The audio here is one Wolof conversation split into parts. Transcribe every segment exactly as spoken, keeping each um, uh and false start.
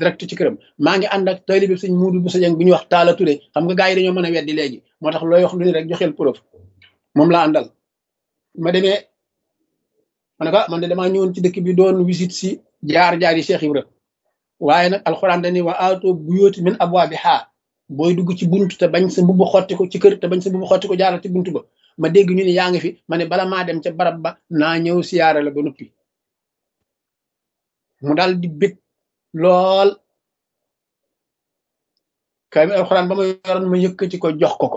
direct ci këram maa ngi ànd ak taalibe sëñ Muudu bu Sajang bi ñuy wax Taala Ture xam nga gars yi dañoo mën a weddi léegi moo tax looy wax lu ni rek joxeel preuve moom laa àndal ma demee ma ne ko man de damaa ñëwoon ci dëkk bi doon visite si jaar jaar yi Cheikh Ibra waaye nag alxuraan dañuy wa aatoo buyóoti min abwaabihaa booy dugg ci buntu te bañ sa mbubb xotti ko ci kër te bañ sa mbubb xotti ko jaaral ci buntu ba ma dégg ñu ne yaa ngi fi ma ne bala maa dem ca barab ba naa ñëw siyaare la ba noppi mu daal di bég lool kay mi alxuraan ba ma yoroon ma yëkkati ko jox ko ko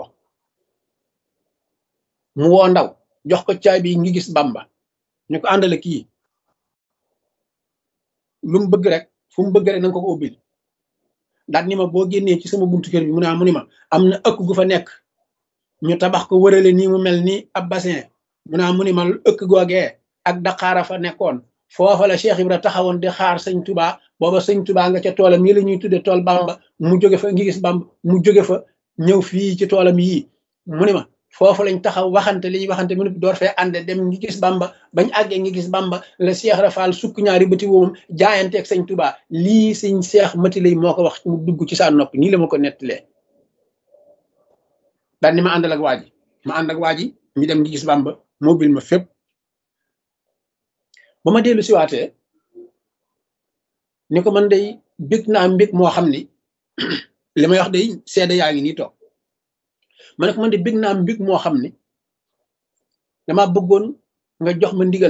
mu woo ndaw jox ko caabi ngi gis Bamba ñu ko àndale kii lu mu bëgg rek fu mu bëgg rek na nga ko ko ubbil daal ni ma boo génnee ci sama buntu kër bi mu ne mu ni ma am na ëkk gu fa nekk ñu tabax ko wërale nii mu mel ni ab bassin mu ne mu ni ma ëkk googee ak daqaara fa nekkoon foofa la Cheikh Ibra taxawoon di xaar sëñ Touba booba sëñ Touba nga ca toolam yi la ñuy tudde tool Bamba mu jóge fa ngi gis Bamba mu jóge fa ñëw fii ci toolam yii mu ni ma foofu lañ taxaw waxante li ñuy waxante mu ne door fee ànde dem ngi gis Bamba bañ àggee ngi gis Bamba la Cheikh Rafal sukk ñaari bëti woomam jaayanteeg sëñ Touba lii sëñ Cheikh Mati lay moo ko wax mu dugg ci saa nopp nii la ma ko nettalee daal ni ma àndal ak waa ji ma ànd ak waa ji ñu dem ngi gis Bamba mobile ma fépp ba ma dellu siwaatee ni ko man day bég naa mbég moo xam ni li may wax day seede yaa ngi nii toog ma ne ko man de bég naa mbég moo xam ni dama bëggoon nga jox ma ndigal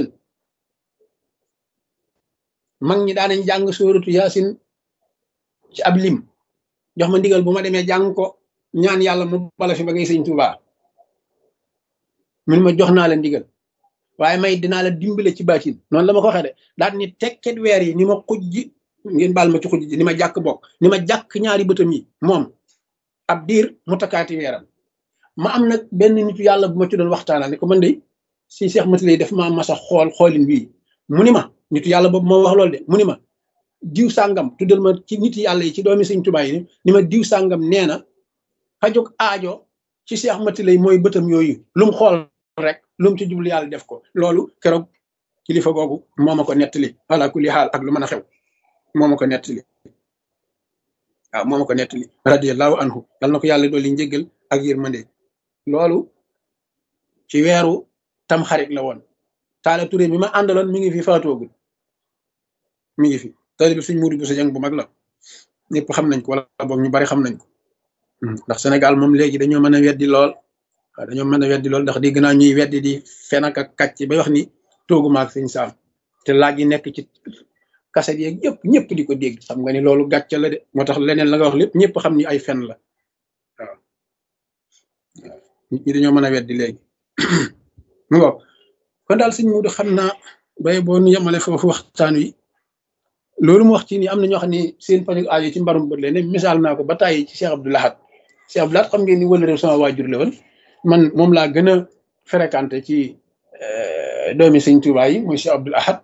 mag ñi daanañ jàng sóoratu yaasin ci ab lim jox ma ndigal bu ma demee jàng ko ñaan yàlla mu bala fi ba ngay sëñ Tuubaa mun ma jox naa la ndigal waaye may dinaa la dimbale ci baatin noonu la ma ko waxee de daal ni tekket weer yi ni ma xuj ji ngeen baal ma ci xuj ji ni ma jàkk bokk ni ma jàkk ñaari bëtam yi moom ab diir mu takkaati weeram ma am nag benn nitu yàlla bu ma ci doon waxtaanal ni ko man de si Cheikh Mati lay def ma masa xool xoolin bii mu ni ma nitu yàlla boobu moo wax loolu de mu ni ma diw sàngam tuddal ma ci nit yàlla yi ci doomi sëñ Tuubaa yi ni ma diw sàngam nee na fajug aajo ci Cheikh Mati lay mooy bëtam yooyu lu mu xool rek lu mu ci jublu yàlla def ko loolu keroog kilifa googu moo ma ko nettali ala kulli xaal ak lu mën a xew moo ma ko nettali waaw moo ma ko nettali radiyallahu anhu yal na ko yàlla dooli njéggal ak yërmande loolu ci weeru tam xarit la woon Taala Touré mi ma àndaloon mi ngi fi faatoogul mi ngi fi taalibe suñ Muudu bu Sajang bu mag la ñëpp xam nañ ko wala boog ñu bari xam nañ ko ndax Sénégal moom léegi dañoo mën a weddi lool waaw dañoo mën a weddi lool ndax di gën a ñuy weddi di fen ak kàcc bay wax ni toogu maag sëñ Saam te laaj yi nekk ci kaset yeeg yëpp ñëpp di ko dégg xam nga ni loolu gàcce la de moo tax leneen la nga wax lépp ñëpp xam ni ay fen la waaw waaw nit ñi dañoo mën a weddi léegi mu ngo kon daal sëñ Muudu xam naa bay boo nu yemale foofu waxtaan wi loolu mu wax ci ni am na ñoo xam ne seen paju aajo ci mbarum bët leen misaal naa ko ba tàyyi ci Cheikh Abdou Lahad Cheikh Abdou Lahad xam ngeen ni wala réew sama waajur la woon man moom laa gën a fréquenté ci doomi sëñ Tuubaa yi muy Cheikh Abdou Lahad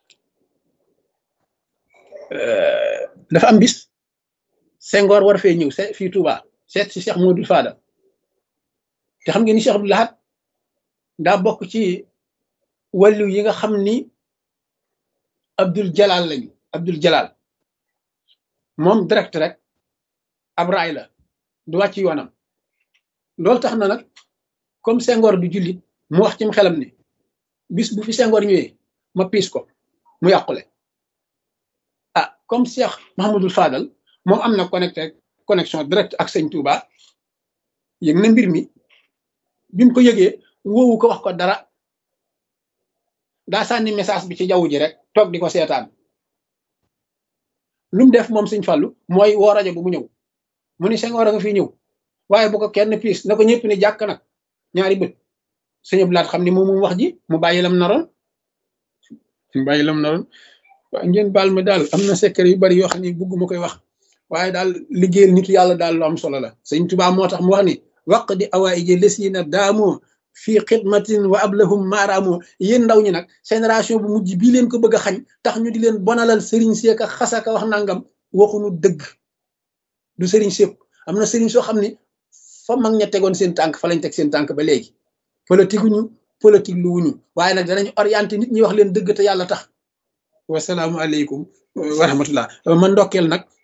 dafa am bis Senghor war fee ñëw se fii Touba seet si Cheikh Modou Fada te xam ngeen ni Cheikh Abdou Lahad daa bokk ci wàllu yi nga xam ni Abdul Jalal lañu Abdul Jalal moom direct rek ab raay la du wàcc yoonam loolu tax na nag comme Senghor du jullit mu wax ci xelam ni bis bu fi Senghor ñëwee ma piis ko mu yàqule ah comme Cheikh Mahamadul Fadal moom am na connecté connexion direct ak sëñ Touba yëg na mbir mi bi mu ko yëgee woowu ko wax ko dara daa sànni message bi ci jaww ji rek toog di ko seetaan lu mu def moom sëñ Fallu mooy woo rajo bu mu ñëw mu ni Senghor a nga fii ñëw waaye bu ko kenn piis na ko ñëpp ni jàkk nag ñaari bët sëñ Abdou Lahad xam ni moom mu wax ji mu bàyyi lam naroon mu bàyyi lam naroon waaw ngeen baal ma daal am na secret yu bari yoo xam ne bugguma koy wax waaye daal liggéeyal nitu yàlla daal lu am solo la sëñ Tuubaa moo tax mu wax ni waq di awaaiji lesina daamoo fii xidmatin wa ablahum maaraamoo yéen ndaw ñi nag génération bu mujj bii leen ko bëgg a xañ tax ñu di leen bonalal sëriñ seek a xasaka wax nangam waxuñu dëgg du sëriñ sépp am na sëriñ soo xam ni fa mag ña tegoon seen tànk fa lañ teg seen tànk ba léegi politique ñu politique lu wuñu waaye nag danañ orienté nit ñi wax leen dëgg te yàlla tax wasalaamu aleykum wa rahmatullah ma ndokkeel nag